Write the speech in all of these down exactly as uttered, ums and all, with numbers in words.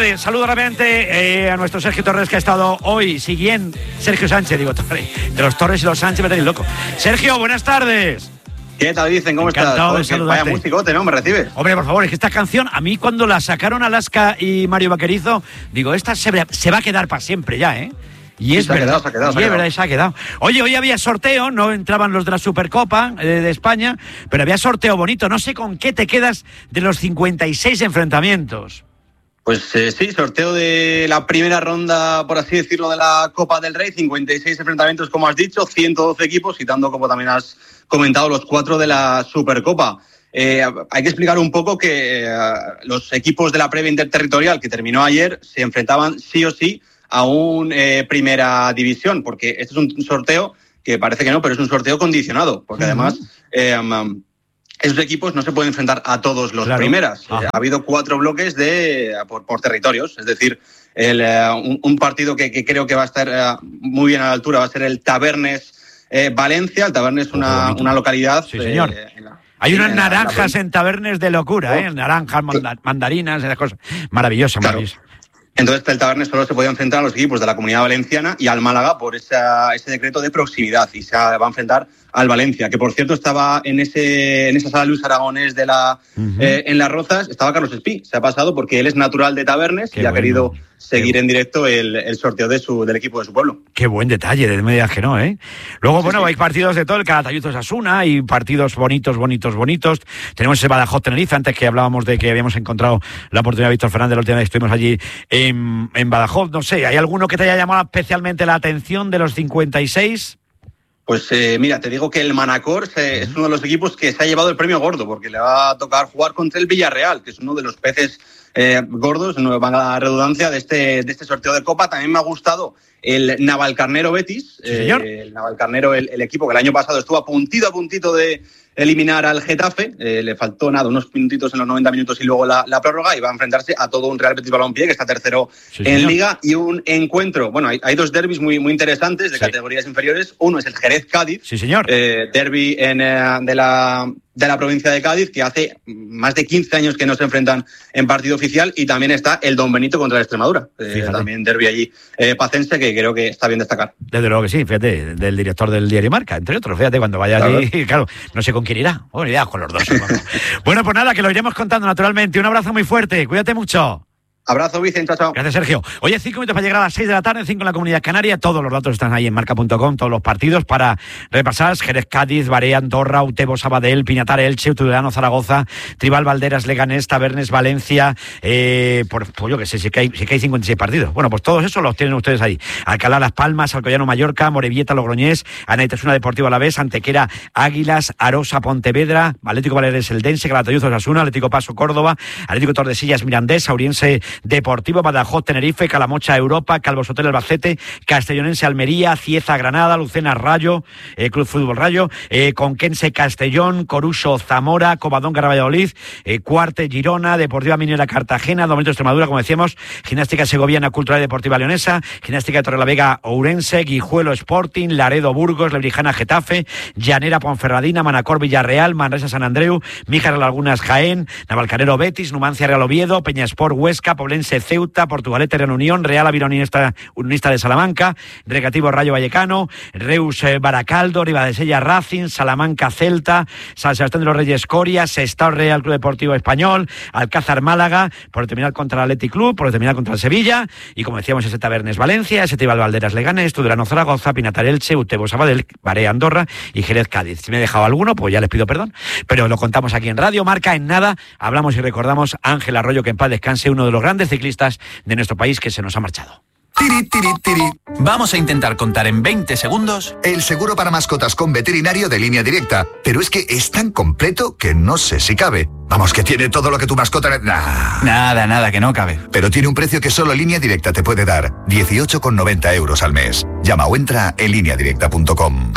tarde. Saludo rápidamente eh, a nuestro Sergio Torres, que ha estado hoy siguiendo. Sergio Sánchez, digo, Torres. De los Torres y los Sánchez me tenéis loco. Sergio, buenas tardes. ¿Qué tal dicen? ¿Cómo Encantado estás? de saludarte. Vaya musicote, ¿no? ¿Me recibes? Hombre, por favor, es que esta canción, a mí cuando la sacaron Alaska y Mario Vaquerizo, digo, esta se, se va a quedar para siempre ya, ¿eh? Y es sí, se verdad, ha quedado, se ha quedado, y se ha es quedado. verdad, se ha quedado. Oye, hoy había sorteo, no entraban los de la Supercopa eh, de España, pero había sorteo bonito. No sé con qué te quedas de los cincuenta y seis enfrentamientos. Pues eh, sí, sorteo de la primera ronda, por así decirlo, de la Copa del Rey. cincuenta y seis enfrentamientos, como has dicho, ciento doce equipos, citando, como también has comentado, los cuatro de la Supercopa. Eh, hay que explicar un poco que eh, los equipos de la previa interterritorial que terminó ayer se enfrentaban sí o sí a un eh, primera división, porque este es un sorteo que parece que no, pero es un sorteo condicionado, porque uh-huh. además eh, um, esos equipos no se pueden enfrentar a todos los claro. primeras. Eh, ha habido cuatro bloques de por, por territorios, es decir, el, uh, un, un partido que, que creo que va a estar uh, muy bien a la altura va a ser el Tabernes eh, Valencia. El Tabernes es una, una localidad... Sí, señor. Eh, en la, Hay unas en naranjas la, en Tabernes de locura, oh. ¿eh? Naranjas, mandarinas, esas cosas. Maravilloso, claro. maravilloso. Entonces el Tabernes solo se podía enfrentar a los equipos de la Comunidad Valenciana y al Málaga por esa, ese decreto de proximidad, y se va a enfrentar al Valencia, que por cierto estaba en ese en esa sala Luis Aragonés de la uh-huh. eh, en Las Rozas, estaba Carlos Espí. Se ha pasado porque él es natural de Tabernes. Qué y bueno. ha querido seguir Qué en directo el, el sorteo de su del equipo de su pueblo. Qué buen detalle, de medias que no, ¿eh? Luego, sí, bueno, sí. hay partidos de todo, el Calatayud Osasuna, y partidos bonitos, bonitos, bonitos. Tenemos el Badajoz Tenerife, antes que hablábamos de que habíamos encontrado la oportunidad de Víctor Fernández, la última vez que estuvimos allí en, en Badajoz. No sé, ¿hay alguno que te haya llamado especialmente la atención de los cincuenta y seis? Pues eh, mira, te digo que el Manacor se, es uno de los equipos que se ha llevado el premio gordo, porque le va a tocar jugar contra el Villarreal, que es uno de los peces eh, gordos, no van a la redundancia, de este, de este sorteo de Copa. También me ha gustado el Navalcarnero Betis, ¿Sí, señor? Eh, el Navalcarnero, el, el equipo que el año pasado estuvo a puntito a puntito de eliminar al Getafe, eh, le faltó nada, unos minutitos en los noventa minutos y luego la, la prórroga, y va a enfrentarse a todo un Real Betis Balompié que está tercero sí, en señor. Liga, y un encuentro, bueno, hay, hay dos derbis muy, muy interesantes de sí. categorías inferiores. Uno es el Jerez-Cádiz, sí, señor. Eh, derbi en, eh, de la de la provincia de Cádiz, que hace más de quince años que no se enfrentan en partido oficial, y también está el Don Benito contra la Extremadura, eh, también derbi allí eh, pacense, que creo que está bien destacar. Desde luego que sí, fíjate, del director del diario Marca, entre otros, fíjate, cuando vaya claro. allí, claro, no sé con quién irá, bueno, irá con los dos. Bueno, pues nada, que lo iremos contando naturalmente. Un abrazo muy fuerte, cuídate mucho. Abrazo, Vicente, chao, chao. Gracias, Sergio. Oye, cinco minutos para llegar a las seis de la tarde, cinco en la Comunidad Canaria. Todos los datos están ahí en marca punto com, todos los partidos para repasar. Jerez, Cádiz, Barea, Andorra, Utebo, Sabadell, Pinatar, Elche, Tudelano, Zaragoza, Tribal, Valderas, Leganés, Tabernes, Valencia. Eh, por, pues yo que sé, sí que, hay, sí que hay cincuenta y seis partidos. Bueno, pues todos esos los tienen ustedes ahí. Alcalá, Las Palmas, Alcoyano, Mallorca, Morevieta, Logroñés, Anaitasuna, Deportivo Alavés, Antequera, Águilas, Arosa, Pontevedra, Atlético Baleares, Eldense, Calatayud, Osasuna, Atlético Paso, Córdoba, Atlético Tordesillas, Mirandés, Auriense, Deportivo, Badajoz, Tenerife, Calamocha, Europa, Calvo Sotelo, Albacete, Castellonense, Almería, Cieza, Granada, Lucena, Rayo, eh, Club Fútbol Rayo, eh, Conquense, Castellón, Coruso, Zamora, Covadonga, Valladolid, eh, Cuarte, Girona, Deportiva Minera, Cartagena, Domenico, Extremadura, como decíamos, Gimnástica Segoviana, Cultural y Deportiva Leonesa, Gimnástica de Torrelavega, Ourense, Guijuelo, Sporting, Laredo, Burgos, Lebrijana, Getafe, Llanera, Ponferradina, Manacor, Villarreal, Manresa, San Andreu, Míjar, Lagunas, Jaén, Navalcarnero, Betis, Numancia, Real Oviedo, Peñasport, Huesca, Poblense, Ceuta, Portugalete, Real Unión, Real Avironista Unionista de Salamanca, Recreativo Rayo Vallecano, Reus eh, Baracaldo, Ribadesella Racing, Salamanca Celta, San Sebastián de los Reyes Coria, Sestao Real Club Deportivo Español, Alcázar Málaga, por terminar contra el Athletic Club, por terminar contra el Sevilla, y como decíamos ese Tabernes Valencia, ese Tribal Valderas Leganés, Tudelano Zaragoza, Pinatar Elche, Utebo Sabadell, Barea Andorra y Jerez Cádiz. Si me he dejado alguno, pues ya les pido perdón, pero lo contamos aquí en Radio Marca. En nada hablamos y recordamos a Ángel Arroyo, que en paz descanse, uno de los grandes ciclistas de nuestro país que se nos ha marchado. Tiri, tiri, tiri. Vamos a intentar contar en veinte segundos el seguro para mascotas con veterinario de Línea Directa. Pero es que es tan completo que no sé si cabe. Vamos, que tiene todo lo que tu mascota... Nah. Nada, nada, que no cabe. Pero tiene un precio que solo Línea Directa te puede dar. dieciocho con noventa euros al mes. Llama o entra en línea directa punto com.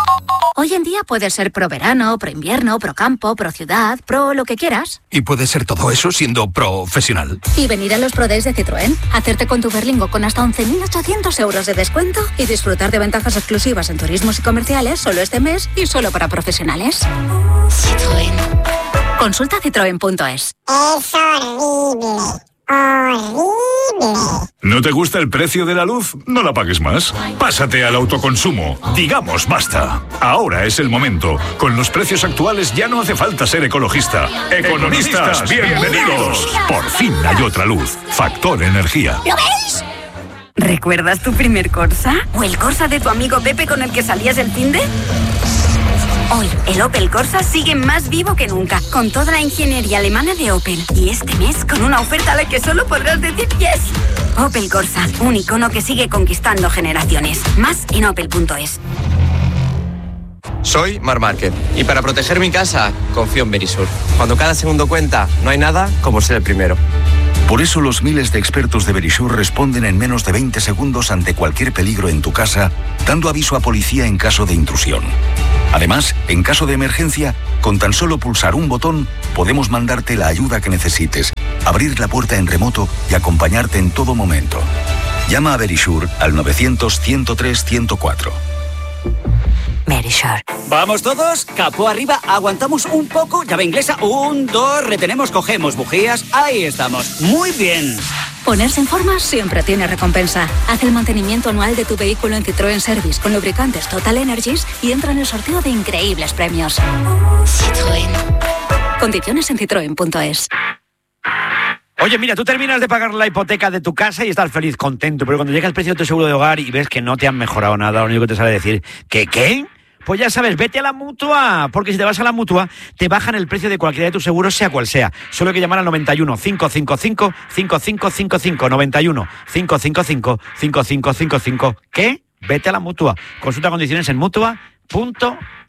Hoy en día puedes ser pro verano, pro invierno, pro campo, pro ciudad, pro lo que quieras. Y puedes ser todo eso siendo profesional. Y venir a los Pro Days de Citroën, hacerte con tu Berlingo con hasta once mil ochocientos euros de descuento y disfrutar de ventajas exclusivas en turismos y comerciales solo este mes y solo para profesionales. Citroën. Consulta citroen punto es. Es horrible. Horrible. ¿No te gusta el precio de la luz? No la pagues más. Pásate al autoconsumo. Digamos basta. Ahora es el momento. Con los precios actuales ya no hace falta ser ecologista. Economistas, bienvenidos. Por fin hay otra luz. Factor Energía. ¿Lo veis? ¿Recuerdas tu primer Corsa? ¿O el Corsa de tu amigo Pepe con el que salías el finde? Hoy, el Opel Corsa sigue más vivo que nunca, con toda la ingeniería alemana de Opel. Y este mes, con una oferta a la que solo podrás decir yes. Opel Corsa, un icono que sigue conquistando generaciones. Más en opel punto es. Soy Mar Márquez y para proteger mi casa, confío en Verisur. Cuando cada segundo cuenta, no hay nada como ser el primero. Por eso los miles de expertos de Verisur responden en menos de veinte segundos ante cualquier peligro en tu casa, dando aviso a policía en caso de intrusión. Además, en caso de emergencia, con tan solo pulsar un botón, podemos mandarte la ayuda que necesites, abrir la puerta en remoto y acompañarte en todo momento. Llama a Verisur al novecientos, ciento tres, ciento cuatro. Verisur. ¿Vamos todos? Capó arriba, aguantamos un poco, llave inglesa, un, dos, retenemos, cogemos bujías, ahí estamos. Muy bien. Ponerse en forma siempre tiene recompensa. Haz el mantenimiento anual de tu vehículo en Citroën Service con lubricantes Total Energies y entra en el sorteo de increíbles premios. Citroën. Condiciones en citroen punto es. Oye, mira, tú terminas de pagar la hipoteca de tu casa y estás feliz, contento, pero cuando llega el precio de tu seguro de hogar y ves que no te han mejorado nada, lo único que te sale decir, ¿qué, qué? Pues ya sabes, vete a la Mutua, porque si te vas a la Mutua, te bajan el precio de cualquiera de tus seguros, sea cual sea. Solo hay que llamar al noventa y uno, cinco cinco cinco, cinco cinco cinco cinco, noventa y uno, cinco cinco cinco, cinco cinco cinco cinco. ¿Qué? Vete a la Mutua. Consulta condiciones en mutua punto